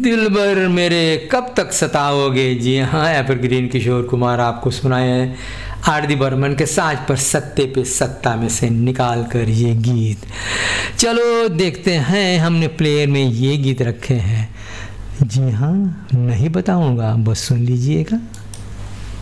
दिलबर मेरे कब तक सताओगे। जी हाँ, एवरग्रीन किशोर कुमार आपको सुनाए हैं आर.डी. बर्मन के साज पर सत्ते पे सत्ता में से निकाल कर ये गीत। चलो देखते हैं, हमने प्लेयर में ये गीत रखे हैं। जी हाँ, नहीं बताऊंगा, बस सुन लीजिएगा।